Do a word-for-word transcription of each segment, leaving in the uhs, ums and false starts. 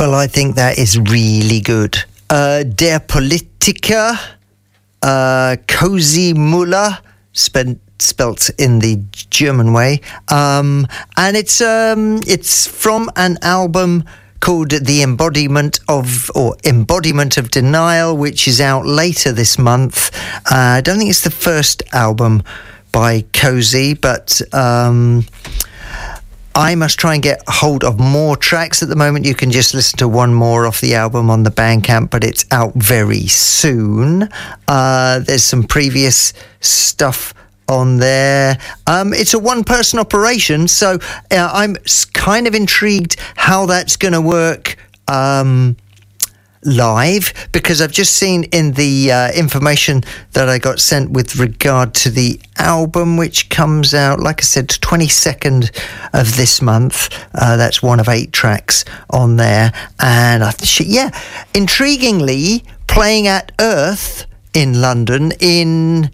Well, I think that is really good. Uh, Der Politiker, uh, Cozy Müller, spent, spelt in the German way, um, and it's um, it's from an album called The Embodiment of, or Embodiment of Denial, which is out later this month. Uh, I don't think it's the first album by Cozy, but um, I must try and get hold of more tracks. At the moment, you can just listen to one more off the album on the Bandcamp, but it's out very soon. Uh, there's some previous stuff on there. Um, it's a one-person operation, so uh, I'm kind of intrigued how that's going to work um, live, because I've just seen in the uh, information that I got sent with regard to the album, which comes out, like I said, twenty-second of this month. Uh, that's one of eight tracks on there. And I th- yeah, intriguingly, playing at Earth in London in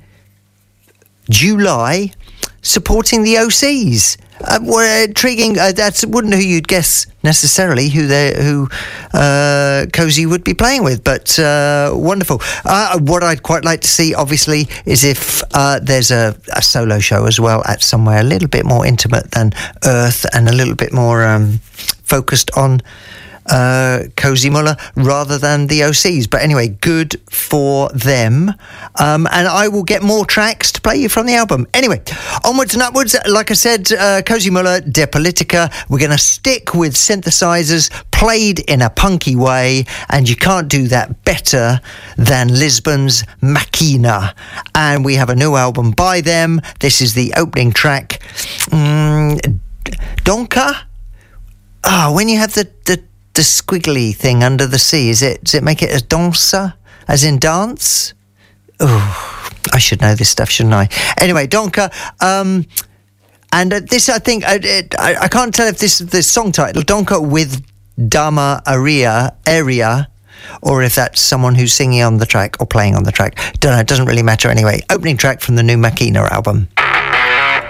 July, supporting the O Cs. Uh, well, intriguing. Uh, that's wouldn't who you'd guess necessarily who they who uh, Cozy would be playing with, but uh, wonderful. Uh, what I'd quite like to see, obviously, is if uh, there's a, a solo show as well at somewhere a little bit more intimate than Earth and a little bit more um, focused on uh, Cozy Müller rather than the O Cs. But anyway, good for them. Um, and I will get more tracks to play you from the album. Anyway, onwards and upwards. Like I said, uh, Cozy Müller, Der Politiker. We're going to stick with synthesizers played in a punky way, and you can't do that better than Lisbon's Machina. And we have a new album by them. This is the opening track. Mm, Donker? Ah, oh, when you have the, the the squiggly thing under the C, is it, does it make it a dancer, as in dance? Oh, I should know this stuff, shouldn't I? Anyway, Donker, um, and uh, this, I think, uh, it, I, I can't tell if this is the song title, Donker with Dama Aria, Area, or if that's someone who's singing on the track or playing on the track. Don't know, it doesn't really matter anyway. Opening track from the new Machina album.